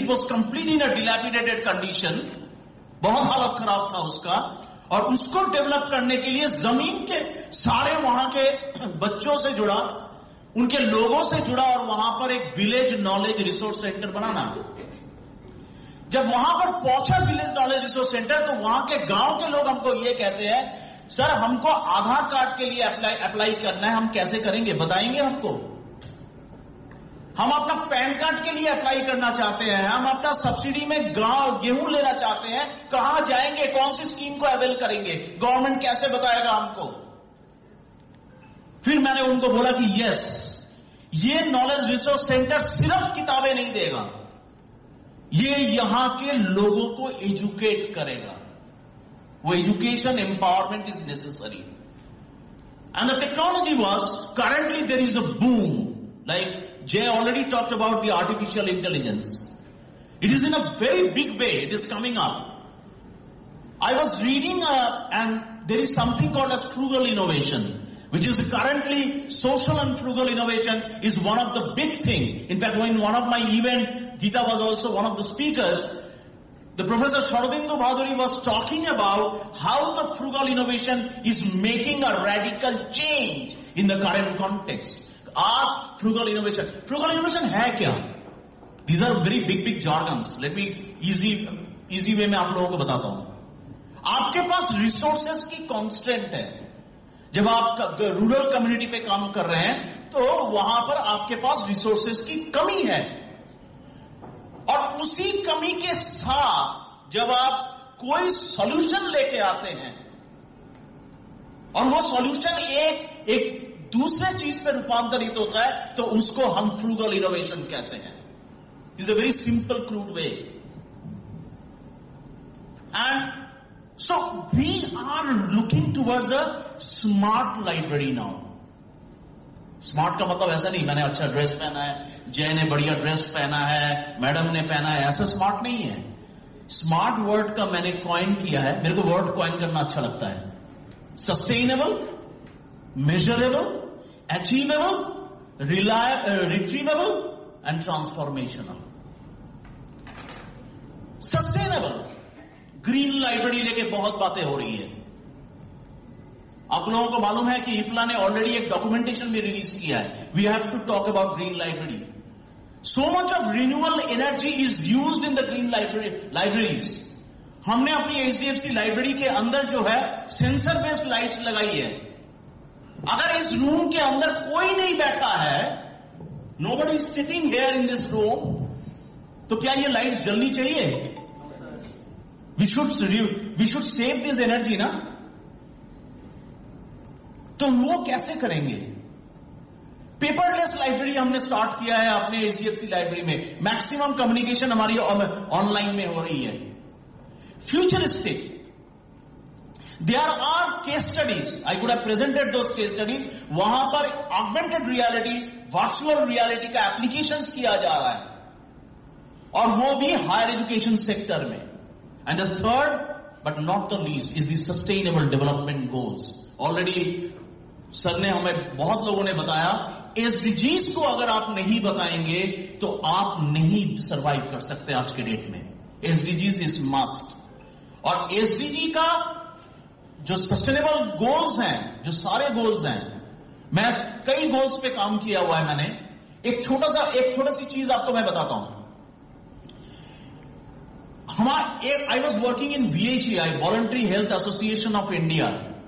Was complete in a dilapidated condition, बहुत हालत खराब था उसका, और उसको डेवलप करने के लिए जमीन के सारे वहां के बच्चों से जुड़ा, उनके लोगों से जुड़ा, और वहां पर एक विलेज नॉलेज रिसोर्स सेंटर बनाना। जब वहां पर पहुंचा विलेज नॉलेज रिसोर्स सेंटर, तो वहां के गांव के लोग हमको ये कहते हैं, सर हमको आधार कार्ड के लिए अप्लाई करना है, हम कैसे करेंगे बताएंगे हमको? हम अपना पैन कार्ड के लिए अप्लाई करना चाहते हैं, हम अपना सब्सिडी में गेहूं लेना चाहते हैं, कहां जाएंगे, कौन सी स्कीम को अवेल करेंगे, गवर्नमेंट कैसे बताएगा हमको? फिर मैंने उनको बोला कि यस, ये नॉलेज रिसोर्स सेंटर सिर्फ किताबें नहीं देगा, ये यहां के लोगों को एजुकेट करेगा। वो education empowerment is necessary, and the technology was, currently there is a boom, like Jay already talked about the artificial intelligence. It is in a very big way, it is coming up. I was reading and there is something called as frugal innovation, which is currently social and frugal innovation is one of the big thing. In fact, in one of my event, Geeta was also one of the speakers. The Professor Sharadindu Bhaduri was talking about how the frugal innovation is making a radical change in the current context. आज frugal innovation है क्या? These are very big jargons. Let me easy way में आप लोगों को बताता हूं। आपके पास रिसोर्सेस की कांस्टेंट है। जब आप रूरल कम्युनिटी पे काम कर रहे हैं तो वहां पर आपके पास रिसोर्सेस की कमी है, और उसी कमी के साथ जब आप कोई सॉल्यूशन लेके आते हैं और वो सॉल्यूशन एक दूसरे चीज पे रूपांतरित होता है, तो उसको हम फ्रूगल इनोवेशन कहते हैं। Is a very simple crude way. And so we are looking towards a smart library now. Smart का मतलब ऐसा नहीं मैंने अच्छा ड्रेस पहना है, जय ने बढ़िया ड्रेस पहना है, मैडम ने पहना है, ऐसा स्मार्ट नहीं है। स्मार्ट वर्ड का मैंने कॉइन किया है, मेरे को वर्ड कॉइन करना अच्छा लगता है। Sustainable, measurable, achievable, retrievable and transformational. Sustainable, green library लेके बहुत बातें हो रही है। आप लोगों को मालूम है कि इफ्ला ने ऑलरेडी एक डॉक्यूमेंटेशन भी रिलीज किया है। We have to talk about green library. So much of renewable energy is used in the green libraries. हमने अपनी एचडीएफसी लाइब्रेरी के अंदर जो है सेंसर बेस्ड लाइट्स लगाई है। अगर इस रूम के अंदर कोई नहीं बैठा है, nobody is sitting here in this room, तो क्या ये लाइट्स जलनी चाहिए? We should save this energy ना। तो वो कैसे करेंगे? पेपरलेस लाइब्रेरी हमने स्टार्ट किया है अपने एचडीएफसी लाइब्रेरी में। मैक्सिमम कम्युनिकेशन हमारी ऑनलाइन में हो रही है। Futuristic, there are case studies, I could have presented those case studies। वहां पर augmented reality, virtual reality का applications किया जा रहा है, और वो भी हायर एजुकेशन सेक्टर में। And the third but not the least is the sustainable development goals. Already sir ने हमें, बहुत लोगों ने बताया, एसडीजीज को अगर आप नहीं बताएंगे तो आप नहीं सर्वाइव कर सकते आज के डेट में। SDGs is must. और एसडीजी का जो सस्टेनेबल गोल्स हैं, जो सारे गोल्स हैं, मैं कई गोल्स पे काम किया हुआ है मैंने। एक छोटा सी चीज आपको मैं बताता हूं। I was working in VHEI, voluntary health association of India,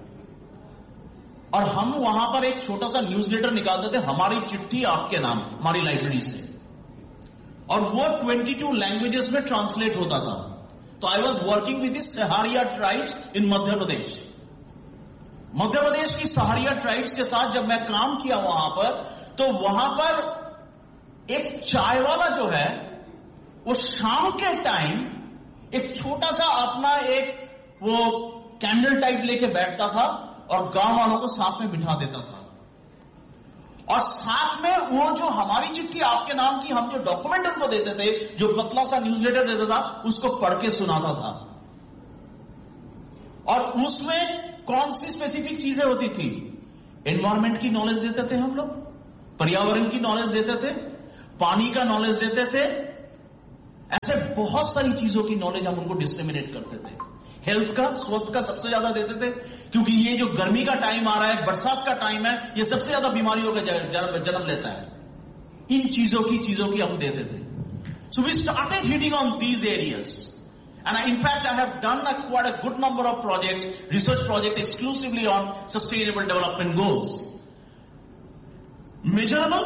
और हम वहां पर एक छोटा सा न्यूज़लेटर निकालते थे, हमारी चिट्ठी आपके नाम, हमारी लाइब्रेरी से, और वो 22 लैंग्वेजेस में ट्रांसलेट होता था। तो I was working with the Sahariya tribes in Madhya Pradesh. Madhya Pradesh की सहारिया ट्राइब्स के साथ जब मैं काम किया वहां पर, तो वहां पर एक चाय वाला जो है वो शाम के टाइम एक छोटा सा अपना एक वो कैंडल टाइप लेके बैठता था और गांव वालों को साथ में बिठा देता था, और साथ में वो जो हमारी चिट्ठी आपके नाम की हम जो डॉक्यूमेंट उनको देते थे, जो पतला सा न्यूज़लेटर देता था, उसको पढ़ के सुनाता था। और उसमें कौन सी स्पेसिफिक चीजें होती थी? एनवायरमेंट की नॉलेज देते थे हम लोग, पर्यावरण की नॉलेज देते थे, पानी का नॉलेज देते थे, ऐसे बहुत सारी चीजों की नॉलेज हम उनको डिसेमिनेट करते थे। हेल्थ का, स्वास्थ्य का सबसे ज्यादा देते थे, क्योंकि ये जो गर्मी का टाइम आ रहा है, बरसात का टाइम है, ये सबसे ज्यादा बीमारियों का जन्म लेता है। इन चीजों की हम देते थे। So we started hitting on these areas, and in fact I have done quite a good number of projects, research projects exclusively on sustainable development goals. Measurable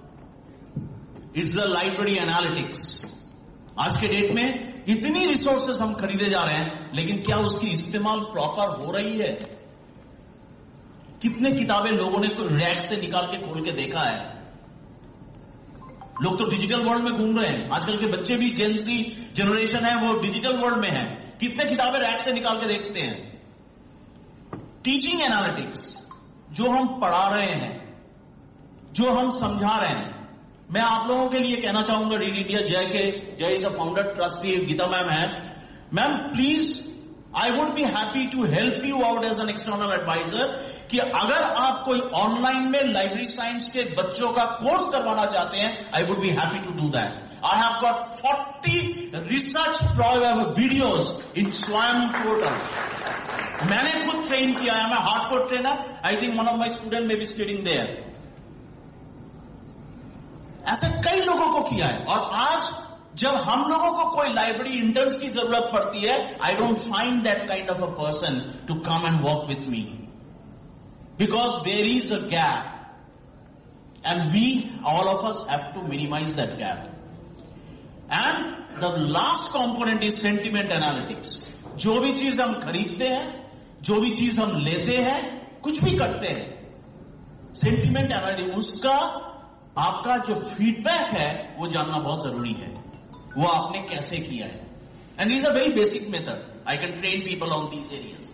is the library analytics. आज के date में इतनी resources हम खरीदे जा रहे हैं, लेकिन क्या उसकी इस्तेमाल प्रॉपर हो रही है? कितने किताबें लोगों ने रैक से निकाल के खोल के देखा है? लोग तो डिजिटल वर्ल्ड में घूम रहे हैं। आजकल के बच्चे भी, जेनजी जनरेशन है, वो डिजिटल वर्ल्ड में है। कितने किताबें रैक से निकाल के देखते हैं? टीचिंग एनालिटिक्स, जो हम पढ़ा रहे हैं, जो हम समझा रहे हैं। मैं आप लोगों के लिए कहना चाहूंगा, रीड इंडिया जय is a founder trustee, Gita ma'am है। Ma'am please, I would be happy to help you out as an external adviser, कि अगर आप कोई ऑनलाइन में लाइब्रेरी साइंस के बच्चों का कोर्स करवाना चाहते हैं, I would be happy to do that. I have got 40 research videos in स्वयं पोर्टल। मैंने खुद ट्रेन किया है, मैं hardcore trainer. I think one of my student में बी स्टडिंग देयर। ऐसे कई लोगों को किया है। और आज जब हम लोगों को कोई लाइब्रेरी इंटर्न्स की जरूरत पड़ती है, I don't find that kind of a person to come and work with me, because there is a gap and we all of us have to minimise that gap. And the last component is sentiment analytics. जो भी चीज हम खरीदते हैं, जो भी चीज हम लेते हैं, कुछ भी करते हैं, सेंटिमेंट एनालिटिक्स, उसका आपका जो फीडबैक है वो जानना बहुत जरूरी है। वो आपने कैसे किया है? And is a very basic method. I can train people on these areas.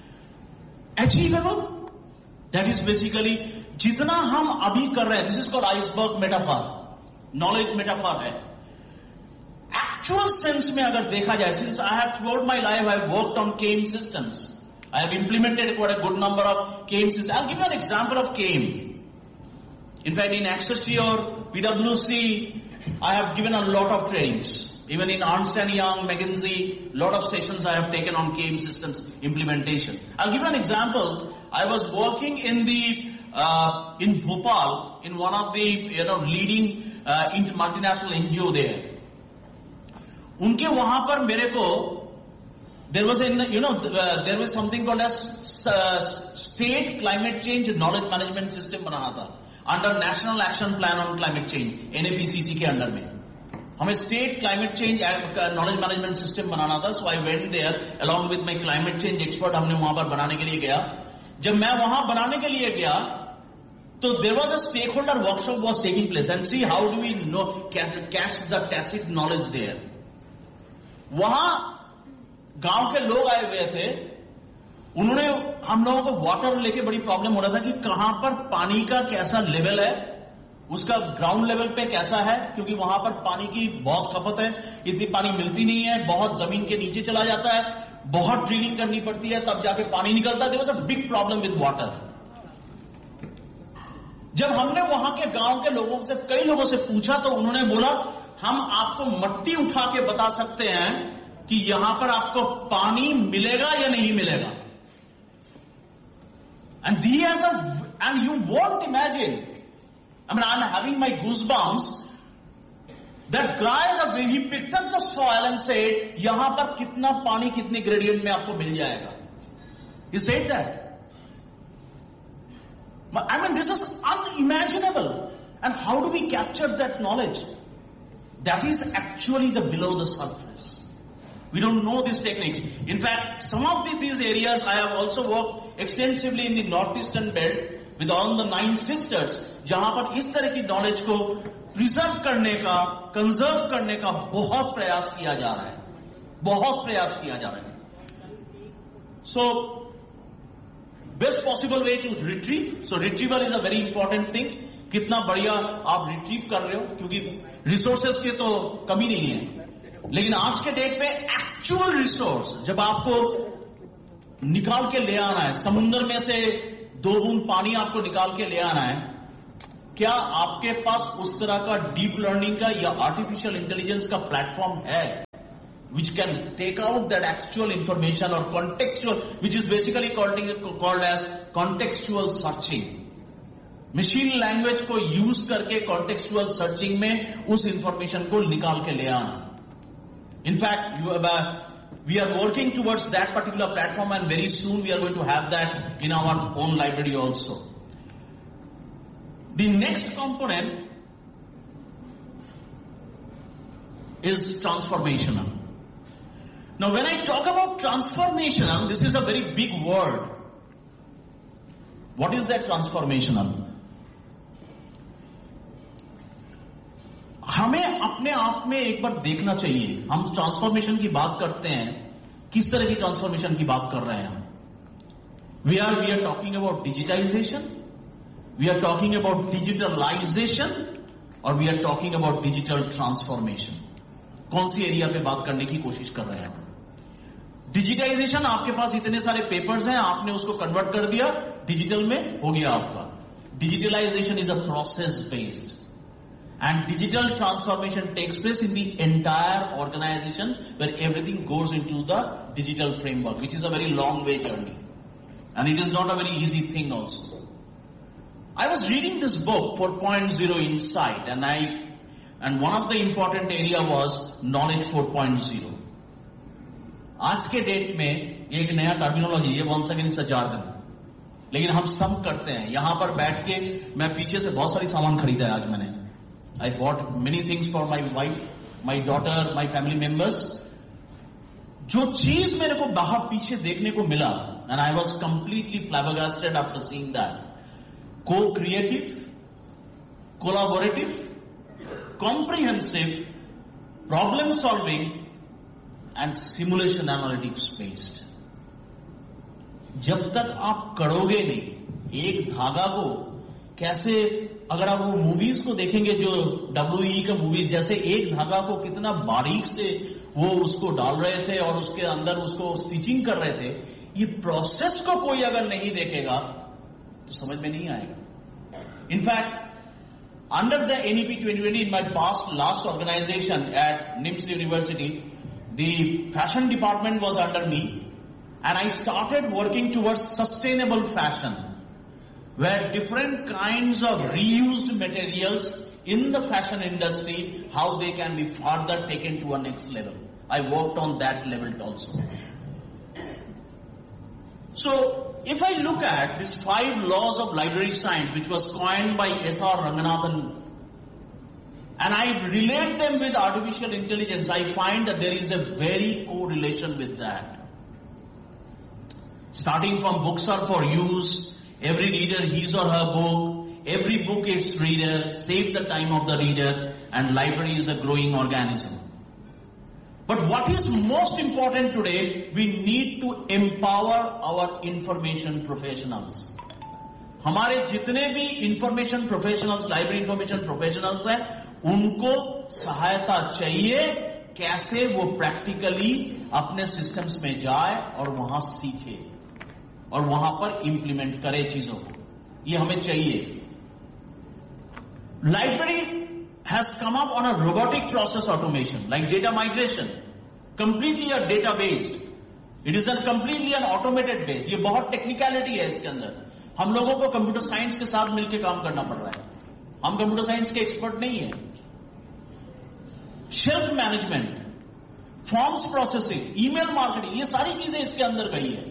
Achievable, that is basically जितना हम अभी कर रहे हैं, this is called iceberg metaphor, knowledge metaphor है। एक्चुअल सेंस में अगर देखा जाए, since I have throughout my life I have worked on came systems, I have implemented quite a good number of came systems. I will give you an example of came. In fact, in Accenture or PwC, I have given a lot of trainings. Even in Ernst & Young, McKinsey, lot of sessions I have taken on KEM systems implementation. I'll give you an example. I was working in in Bhopal, in one of the leading multinational NGO there. उनके वहां पर मेरे को there was something called as state climate change knowledge management system बनाना था under national action plan on climate change, NAPCC के under में हमें state climate change knowledge management system बनाना था. सो I went there along with my climate change expert. हमने वहां पर बनाने के लिए गया. जब मैं वहां बनाने के लिए गया तो there was a stake holder workshop was taking place and see how do we know catch the tacit knowledge there. वहां गांव के लोग आए हुए थे. उन्होंने हम लोगों को वाटर लेके बड़ी प्रॉब्लम हो रहा था कि कहां पर पानी का कैसा लेवल है, उसका ग्राउंड लेवल पे कैसा है, क्योंकि वहां पर पानी की बहुत खपत है. इतनी पानी मिलती नहीं है, बहुत जमीन के नीचे चला जाता है, बहुत ड्रिलिंग करनी पड़ती है तब जाके पानी निकलता है. There was a big problem with water. जब हमने वहां के गांव के लोगों से, कई लोगों से पूछा तो उन्होंने बोला हम आपको मट्टी उठा के बता सकते हैं कि यहां पर आपको पानी मिलेगा या नहीं मिलेगा. And you won't imagine. I mean, I'm having my goosebumps. That guy, the way he picked up the soil and said, "यहाँ पर कितना पानी कितने gradient में आपको मिल जाएगा." He said that. I mean, this is unimaginable. And how do we capture that knowledge? That is actually the below the surface. We don't know these techniques. In fact, some of these areas I have also worked extensively in the northeastern belt with all the 9 sisters, जहां पर इस तरह की knowledge को preserve करने का, conserve करने का बहुत प्रयास किया जा रहा है. बहुत प्रयास किया जा रहा है. So, best possible way to retrieve. So, retrieval is a very important thing. कितना बढ़िया आप रिट्रीव कर रहे हो, क्योंकि रिसोर्सेस की तो कमी नहीं है. लेकिन आज के डेट पे एक्चुअल रिसोर्स जब आपको निकाल के ले आना है, समुद्र में से 2 बूंद पानी आपको निकाल के ले आना है, क्या आपके पास उस तरह का डीप लर्निंग का या आर्टिफिशियल इंटेलिजेंस का प्लेटफॉर्म है which can take out that actual information or contextual, which is basically called as contextual searching. Machine language को यूज करके कॉन्टेक्सचुअल सर्चिंग में उस इंफॉर्मेशन को निकाल के ले आना. In fact we are working towards that particular platform, and very soon we are going to have that in our own library also. The next component is transformational. Now when I talk about transformational, this is a very big word. What is that transformational? हमें अपने आप में एक बार देखना चाहिए. हम transformation की बात करते हैं, किस तरह की ट्रांसफॉर्मेशन की बात कर रहे हैं हम? We are talking about digitization, we are talking about digitalization, और we are talking about digital transformation. कौन सी एरिया पे बात करने की कोशिश कर रहे हैं हम? डिजिटाइजेशन, आपके पास इतने सारे पेपर्स हैं, आपने उसको कन्वर्ट कर दिया, डिजिटल में हो गया आपका. Digitalisation is a process based. And digital transformation takes place in the entire organization where everything goes into the digital framework, which is a very long way journey. And it is not a very easy thing also. I was reading this book, 4.0 Insight, and one of the important area was Knowledge 4.0. आज के date में एक नया terminology, ये once again is a jargon. लेकिन हम सब करते हैं. यहां पर बैठ के मैं पीछे से बहुत सारी सामान खरीदा है आज मैंने. I bought many things for my wife, my daughter, my family members. जो चीज मेरे को बाहर पीछे देखने को मिला, and I was completely flabbergasted after seeing that. Co-creative, collaborative, comprehensive, problem solving, and simulation analytics based. जब तक आप करोगे नहीं, एक धागा को कैसे, अगर आप वो मूवीज को देखेंगे जो WE का मूवीज, जैसे एक धागा को कितना बारीक से वो उसको डाल रहे थे और उसके अंदर उसको स्टिचिंग कर रहे थे, ये प्रोसेस को कोई अगर नहीं देखेगा तो समझ में नहीं आएगा. In fact under the NEP 2020 in my last organization at NIMS University, the fashion department was under me, and I started working towards sustainable fashion, where different kinds of reused materials in the fashion industry, how they can be further taken to a next level. I worked on that level also. So, if I look at these 5 laws of library science, which was coined by S.R. Ranganathan, and I relate them with artificial intelligence, I find that there is a very correlation with that. Starting from books are for use, every reader his or her book, every book its reader, save the time of the reader, and library is a growing organism. But what is most important today, we need to empower our information professionals. हमारे जितने भी information professionals, library information professionals हैं, उनको सहायता चाहिए कैसे वो practically अपने systems में जाए और वहां सीखे और वहां पर इंप्लीमेंट करे चीजों को. ये हमें चाहिए. Library has come up on a robotic process automation like data migration, completely a data based. It is completely N automated based. ये बहुत टेक्निकलिटी है इसके अंदर. हम लोगों को कंप्यूटर साइंस के साथ मिलकर काम करना पड़ रहा है. हम कंप्यूटर साइंस के एक्सपर्ट नहीं है. Shelf management, forms processing, email marketing, ये सारी चीजें इसके अंदर गई है.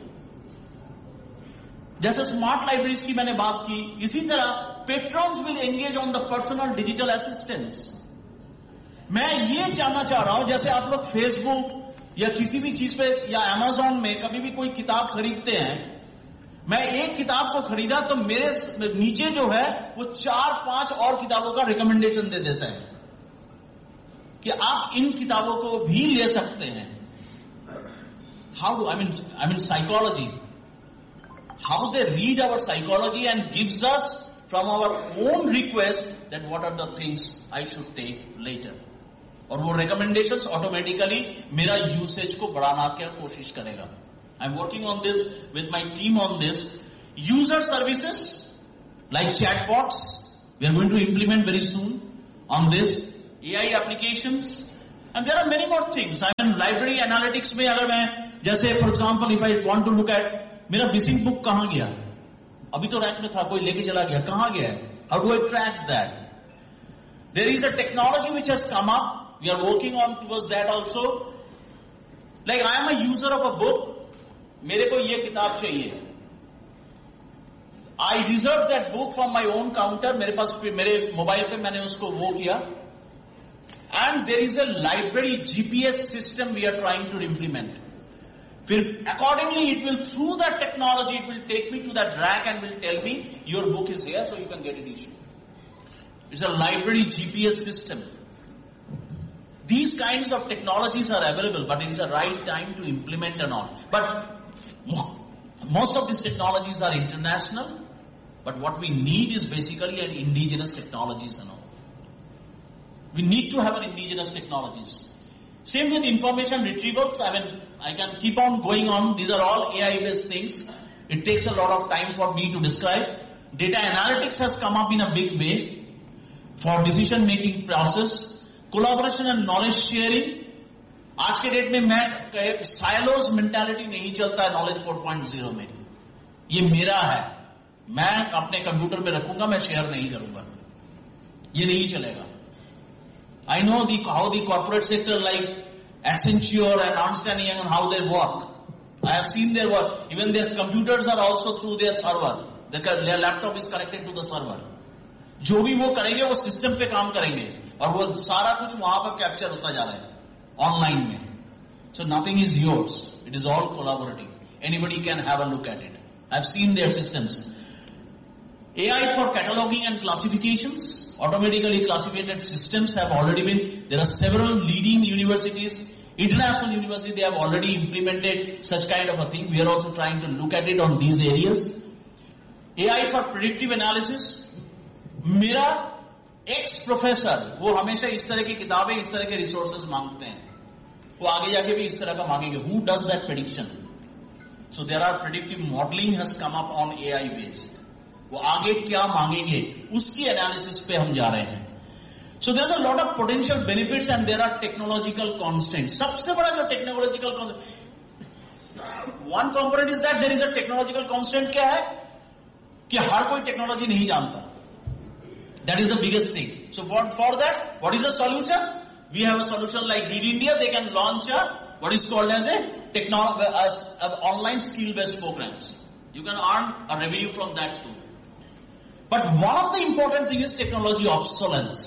जैसे स्मार्ट लाइब्रेरीज की मैंने बात की, इसी तरह पेट्रॉन्स will engage on the personal digital assistance. मैं ये जानना चाह रहा हूं, जैसे आप लोग फेसबुक या किसी भी चीज पे या अमेजॉन में कभी भी कोई किताब खरीदते हैं, मैं एक किताब को खरीदा तो मेरे नीचे जो है वो 4-5 और किताबों का रिकमेंडेशन दे देता है कि आप इन किताबों को भी ले सकते हैं. How do I mean psychology, how they read our psychology and gives us from our own request that what are the things I should take later. और वो recommendations automatically मेरा usage को बढ़ाना की कोशिश करेगा. I'm working on this with my team on this. User services like chatbots, We are going to implement very soon on this AI applications. And there are many more things. I mean, library analytics में अगर मैं जैसे for example if I want to look at मेरा missing book कहाँ गया? अभी तो rack में था, कोई लेके चला गया, कहाँ गया है? How do I track that? There is a technology which has come up. We are working on towards that also. Like I am a user of a book. मेरे को ये किताब चाहिए. I reserved that book from my own counter. मेरे पास मेरे mobile पे मैंने उसको वो किया. And there is a library GPS system we are trying to implement. फिर accordingly it will, through that technology, it will take me to that rack and will tell me your book is here so you can get it issued. It's a library GPS system. These kinds of technologies are available, but it is the right time to implement and all. But most of these technologies are international, but what we need is basically an indigenous technologies and all. We need to have an indigenous technologies. Same with information retrievals. I mean, I can keep on going on. These are all AI-based things. It takes a lot of time for me to describe. Data analytics has come up in a big way for decision-making process. Collaboration and knowledge sharing. आज के date में मैं silos mentality नहीं चलता है knowledge 4.0 में. ये मेरा है. मैं अपने कंप्यूटर में रखूंगा, मैं शेयर नहीं करूंगा. ये नहीं चलेगा. I know how the corporate sector like Accenture and Ernst & Young and how they work. I have seen their work. Even their computers are also through their server. Their laptop is connected to the server. जो भी वो करेंगे वो system पे काम करेंगे और वो सारा कुछ वहां पर कैप्चर होता जा रहा है ऑनलाइन में. So nothing is yours. It is all collaborative. Anybody can have a look at it. I've seen their systems. AI for cataloging and classifications. Automatically classified systems have already been, there are several leading universities, international universities, they have already implemented such kind of a thing. We are also trying to look at it on these areas. AI for predictive analysis. मेरा ex-professor, वो हमेशा इस तरह की किताबें, इस तरह के resources मांगते हैं. वो आगे जाके भी इस तरह का मांगेंगे. Who does that prediction? So there are predictive modeling has come up on AI based. वो आगे क्या मांगेंगे उसकी एनालिसिस पे हम जा रहे हैं. So there's a lot of potential benefits and there are technological constraints. सबसे बड़ा जो technological constraint, one component is that there is a technological constraint क्या है कि हर कोई टेक्नोलॉजी नहीं जानता. That is the biggest thing. So for that, what is the solution? We have a solution like Read India. They can launch what is called as a online skill-based programs. You can earn a revenue from that too. But one of the important thing is technology obsolescence.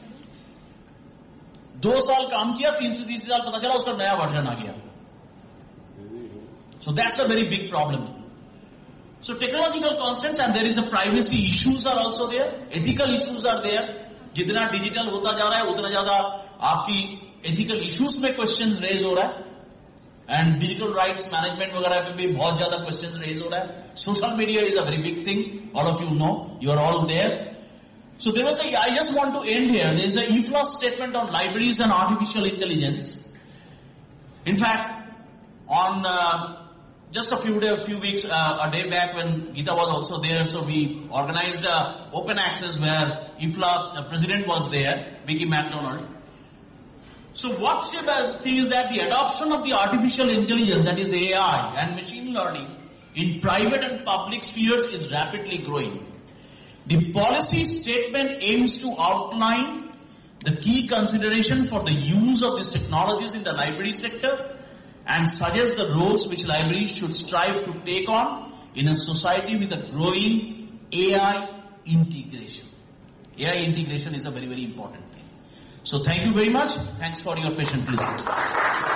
2 साल काम किया, 330 साल पता चला उसका नया version आ गया. So that's a very big problem. So technological constraints and there is a privacy issues are also there. Ethical issues are there. जितना डिजिटल होता जा रहा है उतना ज्यादा आपकी ethical issues में questions raise हो रहा है. And digital rights management वगैरह पे भी बहुत ज्यादा questions raise हो रहा है. Social media is a very big thing. All of you know. You are all there. So there was I just want to end here. There is a IFLA statement on libraries and artificial intelligence. In fact, on just a few weeks, a day back when Geeta was also there, so we organized open access where IFLA president was there, Vicky McDonald. So what she thinks is that the adoption of the artificial intelligence, that is AI and machine learning in private and public spheres is rapidly growing. The policy statement aims to outline the key consideration for the use of these technologies in the library sector and suggest the roles which libraries should strive to take on in a society with a growing AI integration. AI integration is a very, very important thing. So thank you very much. Thanks for your patient listening.